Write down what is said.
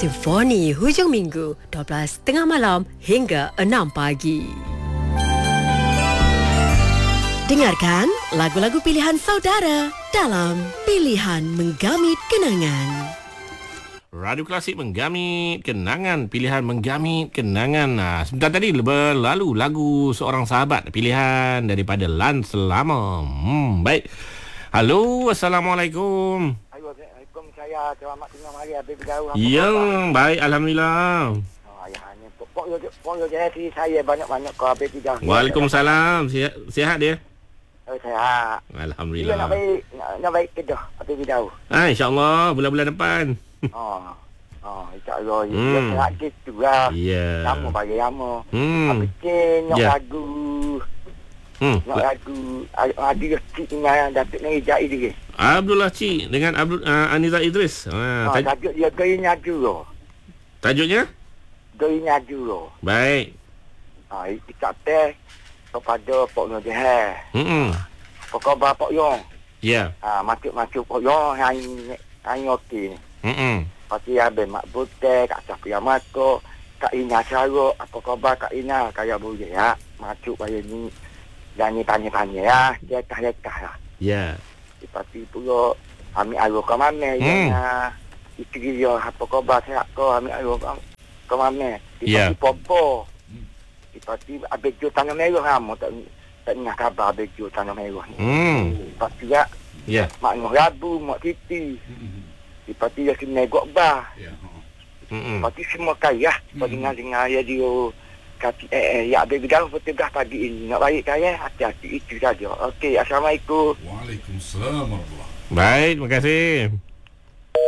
Simfoni hujung minggu 12.30 malam hingga 6 pagi. Dengarkan lagu-lagu pilihan saudara dalam Pilihan Menggamit Kenangan. Radio Klasik menggamit kenangan, pilihan menggamit kenangan. Sebentar tadi berlalu lagu Seorang Sahabat, pilihan daripada Lan Selama. Baik. Halo, Assalamualaikum. Waalaikumsalam. Saya selamat tengah hari habis bergaul. Ya, baik, alhamdulillah. Ayahnya pok yo jadi saya banyak-banyak kau habis tidak. Waalaikumsalam. Sihat dia? Sehat. Alhamdulillah. Dia nak baik kedah habis bergaul. InsyaAllah bulan-bulan depan. InsyaAllah. Dia sehat gitu lah. Ya. Lama bagi lama. Habis nak lagu. Nak lagu Adil Cik dengan Datuk Nijai dia. Abdullah Cik dengan Aniza Idris. Tajuk dia Gaya Nyaju loh. Tajuknya? Gaya Nyaju loh. Baik. Itu kata kepada Pok Nur Jahal. Pokok Pok Yong. Ya. Masuk Pok Yong hanya okey ni. Pasti habis Mak Butek, Kak Safia Mako, Kak Ina Syaruk, apa khabar Kak Ina? Kaya boleh ya. Masuk pada ni. Dan ni tanya-tanya ya. Lekah-lekah lah. Ya. Lepas tu pula ambil arwah ke mana. Isteri dia apa khabar sihat kau ambil arwah ke mana. Lepas tu popo. Lepas tu habis jual tanah merah lama. Tak ingat khabar habis jual tanah merah ni. Lepas tu juga Mak Noh Rabu, Mak Titi. Lepas tu dia kena negok bah. Lepas tu semua kaya. Lepas dengar-dengar dia kata ya habis bergaul petugas pagi ini. Nak baik kaya, hati-hati itu saja. Okey, Assalamualaikum. Waalaikumsalam warahmatullahi. Baik, terima kasih.